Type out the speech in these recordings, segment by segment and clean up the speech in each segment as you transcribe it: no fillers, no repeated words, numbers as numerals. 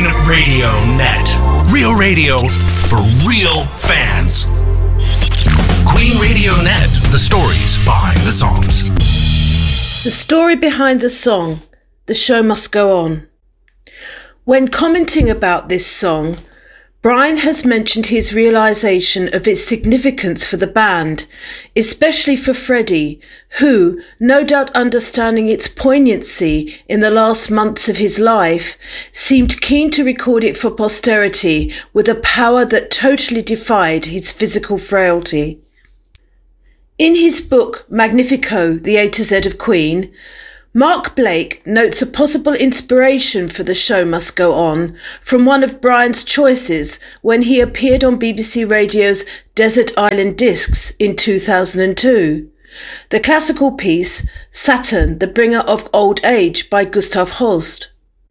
Queen Radio Net. Real radio for real fans. Queen Radio Net, the stories behind the songs. The story behind the song, The Show Must Go On. When commenting about this song, Brian has mentioned his realisation of its significance for the band, especially for Freddie, who, no doubt understanding its poignancy in the last months of his life, seemed keen to record it for posterity with a power that totally defied his physical frailty. In his book Magnifico, The A to Z of Queen, Mark Blake notes a possible inspiration for The Show Must Go On from one of Brian's choices when he appeared on BBC Radio's Desert Island Discs in 2002. The classical piece, Saturn, the Bringer of Old Age by Gustav Holst.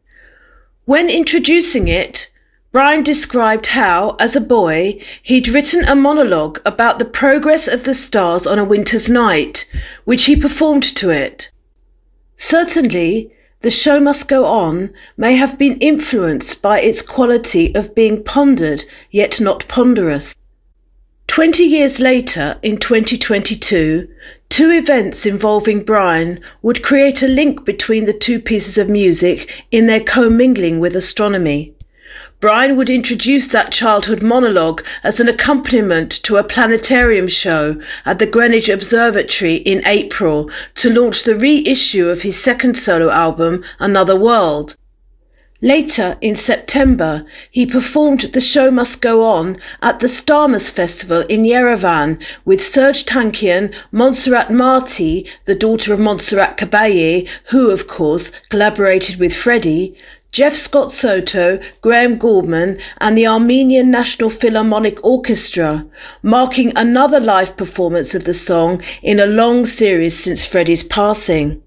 When introducing it, Brian described how, as a boy, he'd written a monologue about the progress of the stars on a winter's night, which he performed to it. Certainly, The Show Must Go On may have been influenced by its quality of being pondered yet not ponderous. 20 years later, in 2022, two events involving Brian would create a link between the two pieces of music in their commingling with astronomy. Brian would introduce that childhood monologue as an accompaniment to a planetarium show at the Greenwich Observatory in April to launch the reissue of his second solo album, Another World. Later, in September, he performed The Show Must Go On at the Starmus Festival in Yerevan with Serge Tankian, Montserrat Marti, the daughter of Montserrat Caballé, who, of course, collaborated with Freddie, Jeff Scott Soto, Graham Gouldman and the Armenian National Philharmonic Orchestra, marking another live performance of the song in a long series since Freddie's passing.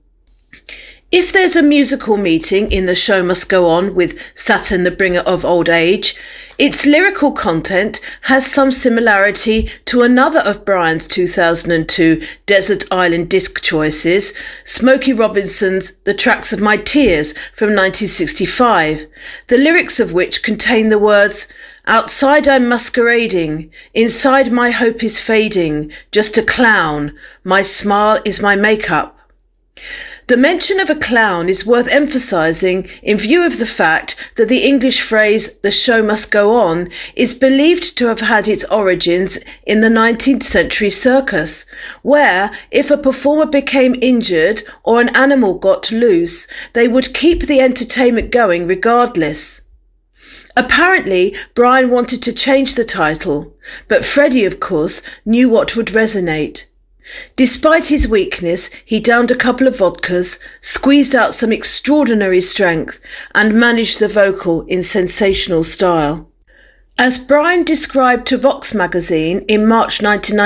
If there's a musical meeting in The Show Must Go On with Saturn, the Bringer of Old Age, its lyrical content has some similarity to another of Brian's 2002 Desert Island Disc choices, Smokey Robinson's The Tracks of My Tears from 1965, the lyrics of which contain the words, "Outside I'm masquerading, inside my hope is fading, just a clown, my smile is my makeup." The mention of a clown is worth emphasising in view of the fact that the English phrase "the show must go on" is believed to have had its origins in the 19th century circus, where if a performer became injured or an animal got loose, they would keep the entertainment going regardless. Apparently, Brian wanted to change the title, but Freddie, of course, knew what would resonate. Despite his weakness, he downed a couple of vodkas, squeezed out some extraordinary strength, and managed the vocal in sensational style. As Brian described to Vox magazine in March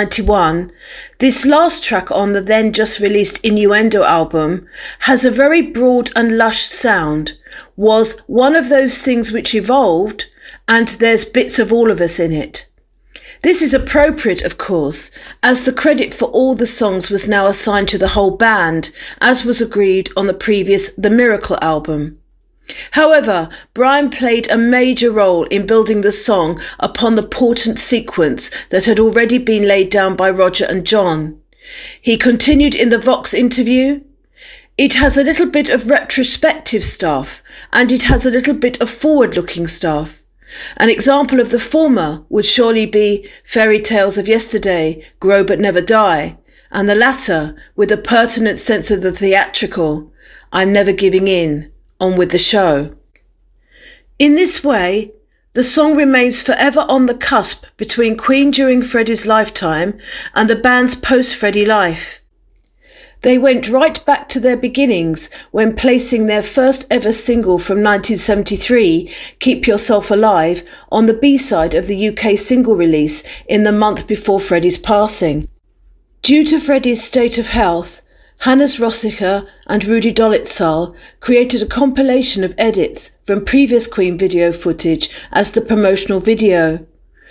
1991, this last track on the then just released Innuendo album has a very broad and lush sound, was one of those things which evolved, and there's bits of all of us in it. This is appropriate, of course, as the credit for all the songs was now assigned to the whole band, as was agreed on the previous The Miracle album. However, Brian played a major role in building the song upon the portent sequence that had already been laid down by Roger and John. He continued in the Vox interview, "It has a little bit of retrospective stuff, and it has a little bit of forward-looking stuff. An example of the former would surely be Fairy Tales of Yesterday, Grow But Never Die, and the latter, with a pertinent sense of the theatrical, I'm never giving in, on with the show." In this way, the song remains forever on the cusp between Queen during Freddie's lifetime and the band's post-Freddie life. They went right back to their beginnings when placing their first ever single from 1973, Keep Yourself Alive, on the B-side of the UK single release in the month before Freddie's passing. Due to Freddie's state of health, Hannes Rossicher and Rudi Dolezal created a compilation of edits from previous Queen video footage as the promotional video.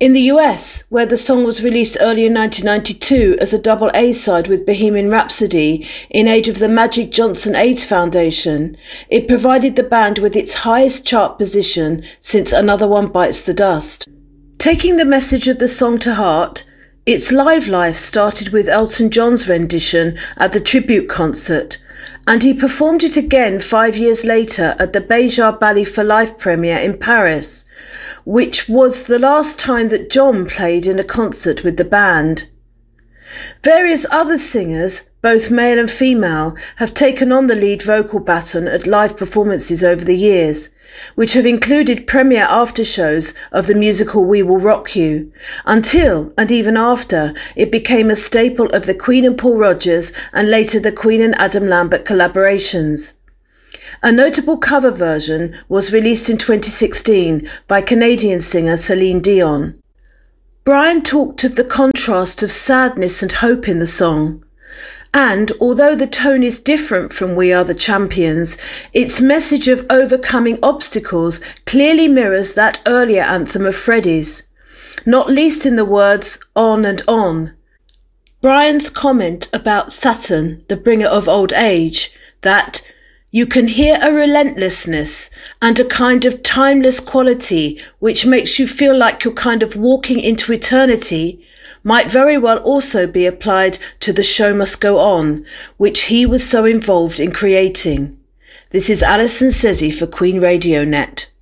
In the US, where the song was released early in 1992 as a double A-side with Bohemian Rhapsody in aid of the Magic Johnson AIDS Foundation, it provided the band with its highest chart position since Another One Bites the Dust. Taking the message of the song to heart, its live life started with Elton John's rendition at the tribute concert, and he performed it again 5 years later at the Béjart Ballet for Life premiere in Paris, which was the last time that John played in a concert with the band. Various other singers, both male and female, have taken on the lead vocal baton at live performances over the years, which have included premiere aftershows of the musical We Will Rock You, until, and even after, it became a staple of the Queen and Paul Rodgers and later the Queen and Adam Lambert collaborations. A notable cover version was released in 2016 by Canadian singer Celine Dion. Brian talked of the contrast of sadness and hope in the song. And although the tone is different from We Are the Champions, its message of overcoming obstacles clearly mirrors that earlier anthem of Freddie's, not least in the words "on and on." Brian's comment about Saturn, the bringer of old age, that you can hear a relentlessness and a kind of timeless quality which makes you feel like you're kind of walking into eternity, might very well also be applied to The Show Must Go On, which he was so involved in creating. This is Alison Sezzi for Queen Radio Net.